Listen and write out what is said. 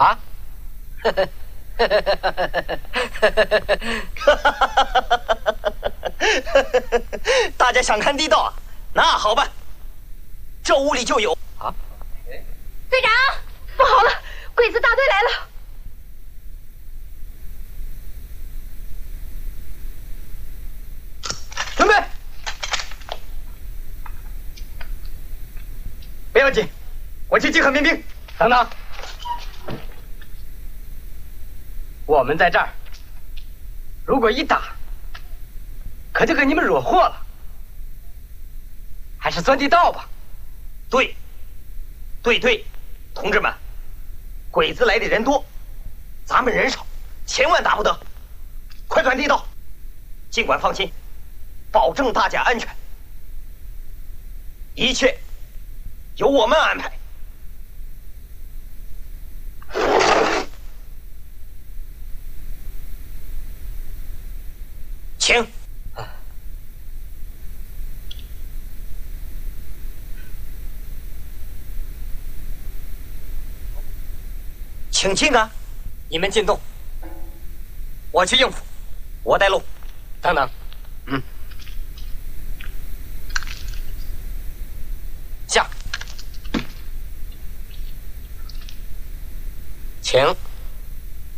啊？ 大家想看地道啊？那好办，这屋里就有啊。 队长，不好了，鬼子大队来了！ 准备，不要紧，我去集合民兵。等等，我们在这儿，如果一打，可就给你们惹祸了。还是钻地道吧。 对，同志们，鬼子来的人多，咱们人少，千万打不得。快钻地道，尽管放心，保证大家安全，一切由我们安排。请。请进啊！ 你们进洞， 我去应付，我带路。 等等，下，请。